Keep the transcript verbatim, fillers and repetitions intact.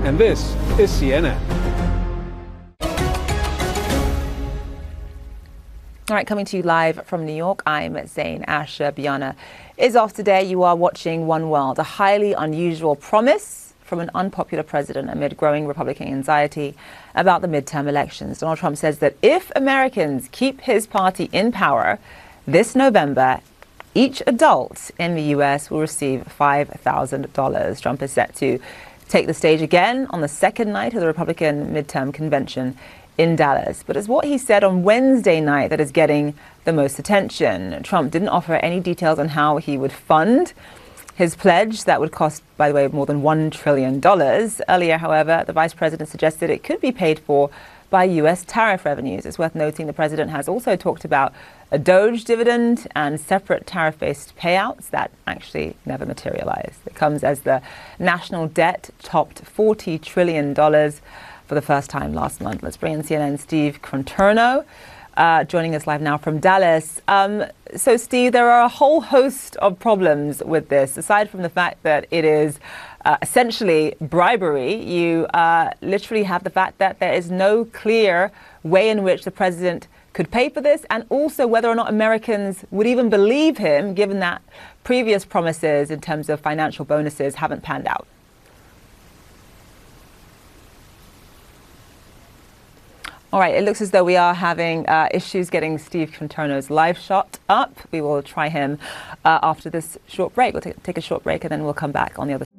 And this is C N N. All right, coming to you live from New York, I'm Zain Asher. Biana is off today. You are watching One World, a highly unusual promise from an unpopular president amid growing Republican anxiety about the midterm elections. Donald Trump says that if Americans keep his party in power this November, each adult in the U S will receive five thousand dollars. Trump is set to take the stage again on the second night of the Republican midterm convention in Dallas. But it's what he said on Wednesday night that is getting the most attention. Trump didn't offer any details on how he would fund his pledge that would cost, by the way, more than one trillion dollars. Earlier, however, the vice president suggested it could be paid for by U S tariff revenues. It's worth noting the president has also talked about a DOGE dividend and separate tariff-based payouts that actually never materialized. It comes as the national debt topped forty trillion dollars for the first time last month. Let's bring in C N N's Steve Conterno, uh, joining us live now from Dallas. Um, so, Steve, there are a whole host of problems with this. Aside from the fact that it is uh, essentially bribery, you uh, literally have the fact that there is no clear way in which the president could pay for this, and also whether or not Americans would even believe him, given that previous promises in terms of financial bonuses haven't panned out. All right, it looks as though we are having uh, issues getting Steve Conterno's live shot up. We will try him uh, after this short break. We'll take, take a short break and then we'll come back on the other